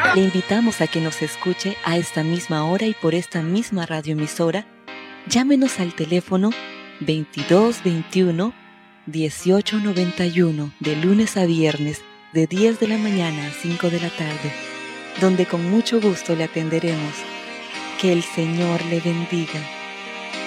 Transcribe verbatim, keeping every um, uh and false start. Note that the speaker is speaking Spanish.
Le invitamos a que nos escuche a esta misma hora y por esta misma radioemisora. Llámenos al teléfono veintidós veintiuno dieciocho noventa y uno de lunes a viernes de diez de la mañana a cinco de la tarde, donde con mucho gusto le atenderemos. Que el Señor le bendiga.